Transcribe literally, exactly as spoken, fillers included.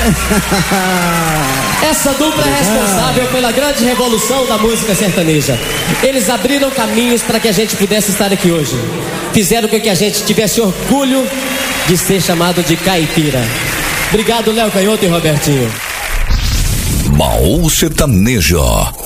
Essa dupla é responsável pela grande revolução da música sertaneja. Eles abriram caminhos para que a gente pudesse estar aqui hoje. Fizeram com que a gente tivesse orgulho de ser chamado de caipira. Obrigado, Léo Canhoto e Robertinho. Baú Sertanejo.